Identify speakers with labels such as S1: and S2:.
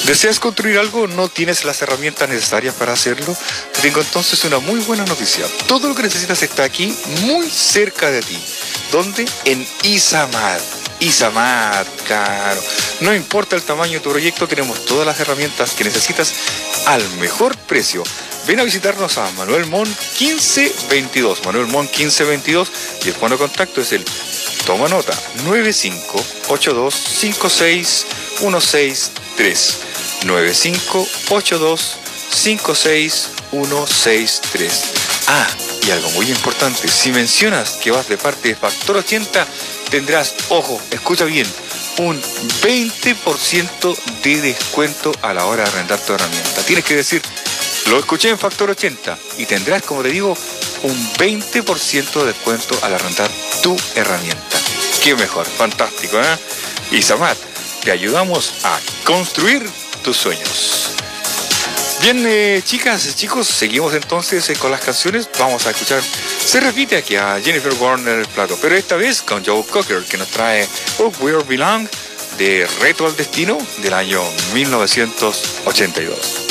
S1: ¿Deseas construir algo? ¿No tienes las herramientas necesarias para hacerlo? Te tengo entonces una muy buena noticia. Todo lo que necesitas está aquí, muy cerca de ti. ¿Dónde? En Izamat. Izamat, claro. No importa el tamaño de tu proyecto, tenemos todas las herramientas que necesitas al mejor precio. Ven a visitarnos a Manuel Mon 1522. Manuel Mon 1522 y el fono de contacto es el, toma nota, 9582561663. 9582561663. Ah, y algo muy importante, si mencionas que vas de parte de Factor 80, tendrás, ojo, escucha bien, un 20% de descuento a la hora de arrendar tu herramienta. Tienes que decir, lo escuché en Factor 80 y tendrás, como te digo, un 20% de descuento al arrendar tu herramienta. Qué mejor, fantástico, ¿eh? Izamat, te ayudamos a construir tus sueños. Bien, chicas, chicos, seguimos entonces con las canciones. Vamos a escuchar, se repite aquí a Jennifer Warner el plato, pero esta vez con Joe Cocker, que nos trae Oh Where Belong, de Reto al Destino, del año 1982.